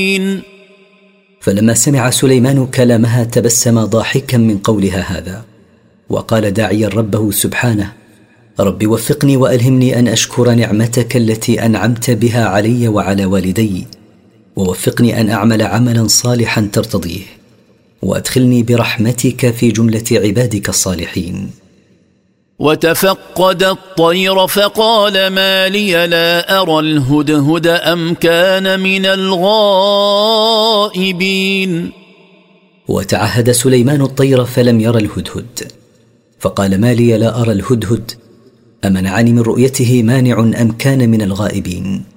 فلما سمع سليمان كلامها تبسم ضاحكا من قولها هذا، وقال داعيا ربه سبحانه: رب وفقني وألهمني أن أشكر نعمتك التي أنعمت بها علي وعلى والدي، ووفقني أن أعمل عملا صالحا ترتضيه، وأدخلني برحمتك في جملة عبادك الصالحين. وتفقد الطير فقال ما لي لا أرى الهدهد أم كان من الغائبين. وتعهد سليمان الطير فلم ير الهدهد، فقال ما لي لا أرى الهدهد، أمنعني من رؤيته مانع أم كان من الغائبين.